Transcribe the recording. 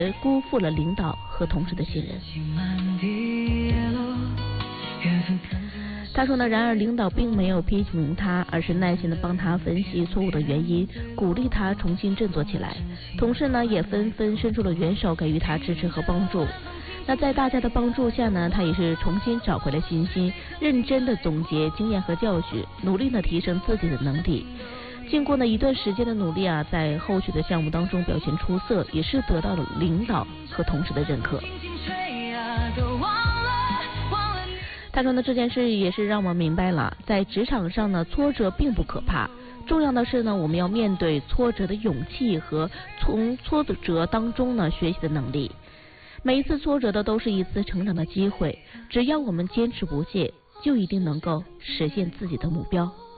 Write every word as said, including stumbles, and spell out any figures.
辜负了领导和同事的信任。他说呢，然而领导并没有批评他，而是耐心的帮他分析错误的原因，鼓励他重新振作起来。同事呢也纷纷伸出了援手，给予他支持和帮助。那在大家的帮助下呢，他也是重新找回了信心，认真的总结经验和教训，努力的提升自己的能力。经过呢一段时间的努力啊，在后续的项目当中表现出色，也是得到了领导和同事的认可。他说呢，这件事也是让我明白了，在职场上呢，挫折并不可怕，重要的是呢，我们要面对挫折的勇气和从挫折当中呢学习的能力。每一次挫折的都是一次成长的机会，只要我们坚持不懈，就一定能够实现自己的目标。